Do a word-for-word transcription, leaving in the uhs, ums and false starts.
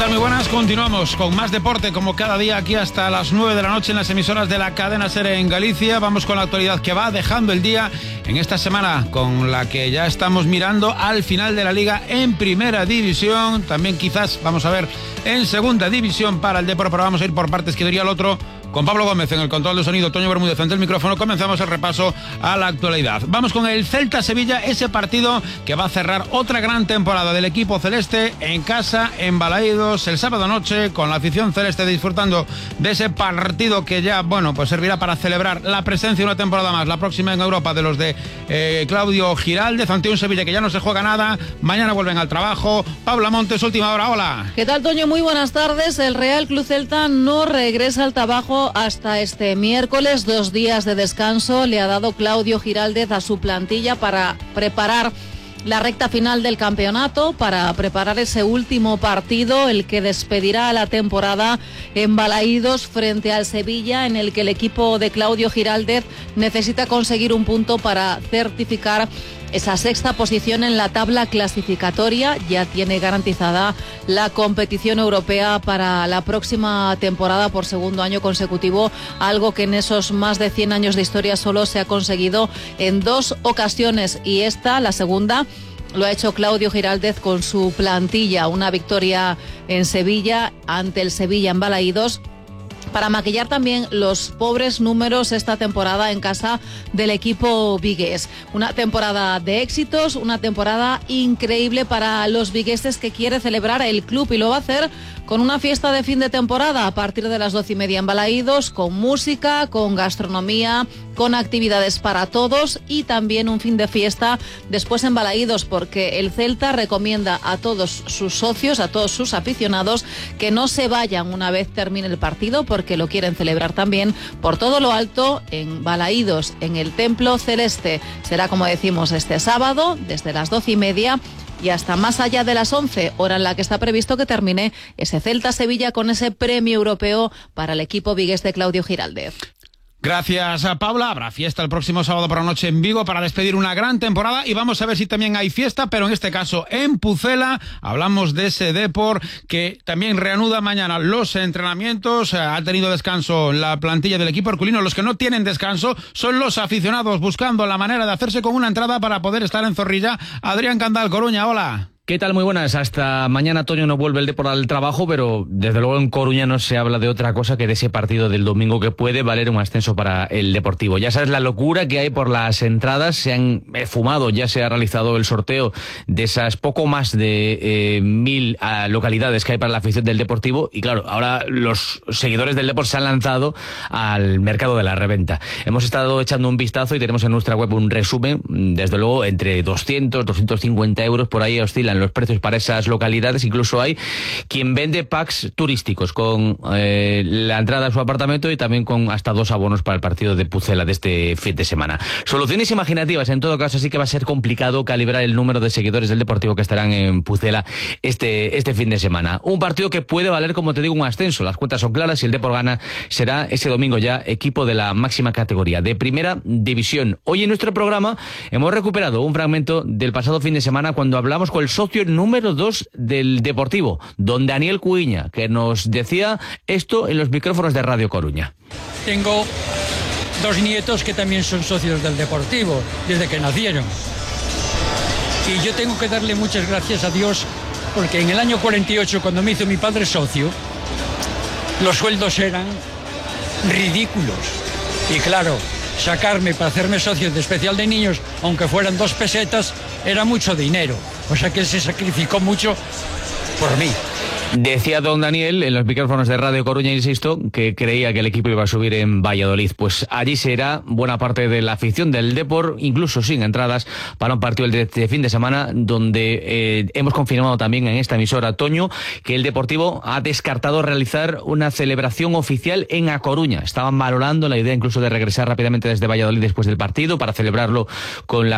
tal? Muy buenas, continuamos con más deporte como cada día aquí hasta las nueve de la noche en las emisoras de la cadena SER en Galicia. Vamos con la actualidad que va dejando el día en esta semana con la que ya estamos mirando al final de la Liga en Primera División. También quizás vamos a ver en Segunda División para el Depor, pero vamos a ir por partes, que diría el otro. Con Pablo Gómez en el control de sonido, Toño Bermúdez ante el micrófono, comenzamos el repaso a la actualidad. Vamos con el Celta-Sevilla, ese partido que va a cerrar otra gran temporada del equipo celeste en casa, en Balaídos, el sábado noche, con la afición celeste disfrutando de ese partido que ya, bueno, pues servirá para celebrar la presencia de una temporada más, la próxima en Europa, de los de eh, Claudio Giraldez, ante un Sevilla que ya no se juega nada. Mañana vuelven al trabajo. Paula Montes, última hora, hola. ¿Qué tal, Toño? Muy buenas tardes. El Real Club Celta no regresa al trabajo hasta este miércoles. Dos días de descanso le ha dado Claudio Giraldez a su plantilla para preparar la recta final del campeonato, para preparar ese último partido, el que despedirá la temporada en Balaídos frente al Sevilla, en el que el equipo de Claudio Giraldez necesita conseguir un punto para certificar esa sexta posición en la tabla clasificatoria. Ya tiene garantizada la competición europea para la próxima temporada por segundo año consecutivo, algo que en esos más de cien años de historia solo se ha conseguido en dos ocasiones, y esta, la segunda, lo ha hecho Claudio Giraldez con su plantilla. Una victoria en Sevilla ante el Sevilla en Balaídos, para maquillar también los pobres números esta temporada en casa del equipo vigués. Una temporada de éxitos, una temporada increíble para los vigueses que quiere celebrar el club, y lo va a hacer con una fiesta de fin de temporada a partir de las doce y media en Balaídos, con música, con gastronomía, con actividades para todos, y también un fin de fiesta después en Balaídos, porque el Celta recomienda a todos sus socios, a todos sus aficionados, que no se vayan una vez termine el partido, porque lo quieren celebrar también por todo lo alto en Balaídos, en el Templo Celeste. Será, como decimos, este sábado desde las doce y media y hasta más allá de las once, hora en la que está previsto que termine ese Celta-Sevilla con ese premio europeo para el equipo vigués de Claudio Giraldez. Gracias a Paula. Habrá fiesta el próximo sábado por la noche en Vigo para despedir una gran temporada, y vamos a ver si también hay fiesta, pero en este caso en Pucela. Hablamos de ese Depor que también reanuda mañana los entrenamientos. Ha tenido descanso la plantilla del equipo herculino. Los que no tienen descanso son los aficionados, buscando la manera de hacerse con una entrada para poder estar en Zorrilla. Adrián Candal, Coruña, hola. ¿Qué tal? Muy buenas. Hasta mañana, Toño, no vuelve el Depor al trabajo, pero desde luego en Coruña no se habla de otra cosa que de ese partido del domingo que puede valer un ascenso para el Deportivo. Ya sabes la locura que hay por las entradas. Se han fumado, ya se ha realizado el sorteo de esas poco más de eh, mil uh, localidades que hay para la afición del Deportivo, y claro, ahora los seguidores del Depor se han lanzado al mercado de la reventa. Hemos estado echando un vistazo y tenemos en nuestra web un resumen. Desde luego, entre doscientos, doscientos cincuenta euros por ahí oscilan los precios para esas localidades. Incluso hay quien vende packs turísticos con eh, la entrada a su apartamento y también con hasta dos abonos para el partido de Pucela de este fin de semana. Soluciones imaginativas. En todo caso, sí que va a ser complicado calibrar el número de seguidores del Deportivo que estarán en Pucela este, este fin de semana. Un partido que puede valer, como te digo, un ascenso. Las cuentas son claras. Si el Depor gana, será ese domingo ya equipo de la máxima categoría, de Primera División. Hoy en nuestro programa hemos recuperado un fragmento del pasado fin de semana, cuando hablamos con el socio número dos del Deportivo, don Daniel Cuiña, que nos decía esto en los micrófonos de Radio Coruña. Tengo dos nietos que también son socios del Deportivo desde que nacieron, y yo tengo que darle muchas gracias a Dios, porque en el año cuarenta y ocho, cuando me hizo mi padre socio, los sueldos eran ridículos, y claro, sacarme para hacerme socio de especial de niños, aunque fueran dos pesetas, era mucho dinero. O sea que él se sacrificó mucho por mí. Decía don Daniel en los micrófonos de Radio Coruña, insisto, que creía que el equipo iba a subir en Valladolid. Pues allí será buena parte de la afición del Depor, incluso sin entradas, para un partido de este fin de semana, donde eh, hemos confirmado también en esta emisora, Toño, que el Deportivo ha descartado realizar una celebración oficial en A Coruña. Estaban valorando la idea incluso de regresar rápidamente desde Valladolid después del partido para celebrarlo con la